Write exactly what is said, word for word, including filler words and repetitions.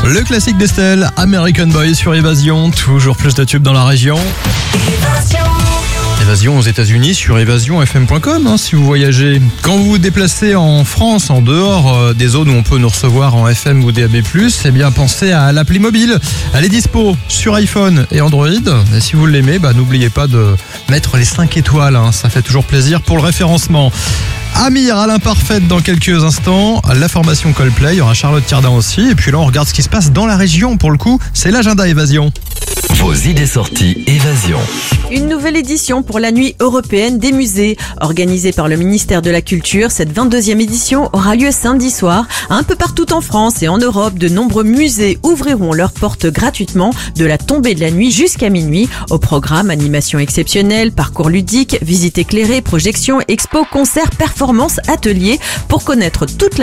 Le classique d'Estelle, American Boy sur Évasion, toujours plus de tubes dans la région. Évasion aux États-Unis sur évasion f m point com hein, si vous voyagez. Quand vous vous déplacez en France, en dehors euh, des zones où on peut nous recevoir en F M ou D A B plus, eh bien pensez à l'appli mobile. Elle est dispo sur iPhone et Android. Et si vous l'aimez, bah, n'oubliez pas de mettre les cinq étoiles. Hein, ça fait toujours plaisir pour le référencement. Amir à l'imparfaite dans quelques instants. La formation Coldplay, il y aura Charlotte Cardin aussi. Et puis là, on regarde ce qui se passe dans la région. Pour le coup, c'est l'agenda Évasion. Vos idées sorties Évasion. Une nouvelle édition pour la nuit européenne des musées. Organisée par le ministère de la Culture, cette vingt-deuxième édition aura lieu samedi soir. Un peu partout en France et en Europe, de nombreux musées ouvriront leurs portes gratuitement de la tombée de la nuit jusqu'à minuit. Au programme, animation exceptionnelle, parcours ludique, visites éclairées, projections, expos, concerts, performances, ateliers. Pour connaître toute la